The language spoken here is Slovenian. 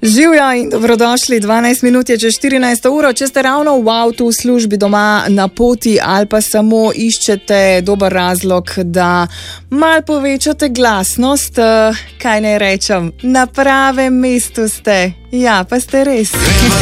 Živjo in dobrodošli, 12 minut je čez 14 uro, če ste ravno v avtu, v službi, doma, na poti ali pa samo iščete dober razlog, da mal povečate glasnost, kaj naj rečem, na pravem mestu ste, ja, pa ste res.